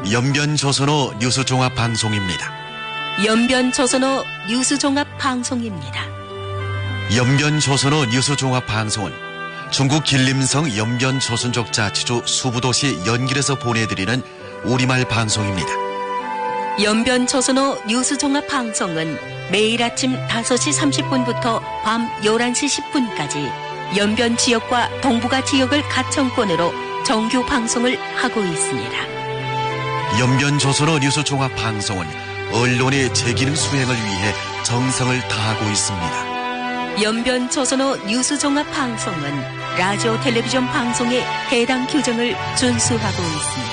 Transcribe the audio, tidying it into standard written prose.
연변조선어 뉴스종합방송입니다. 연변조선어 뉴스종합방송입니다. 연변조선어 뉴스종합방송은 중국 길림성 연변조선족 자치주 수부도시 연길에서 보내드리는 우리말 방송입니다. 연변조선어 뉴스종합방송은 매일 아침 5시 30분부터 밤 11시 10분까지 연변 지역과 동북아 지역을 가청권으로 정규 방송을 하고 있습니다. 연변조선어 뉴스종합방송은 언론의 제기능 수행을 위해 정성을 다하고 있습니다. 연변조선어 뉴스종합방송은 라디오 텔레비전 방송의 해당 규정을 준수하고 있습니다.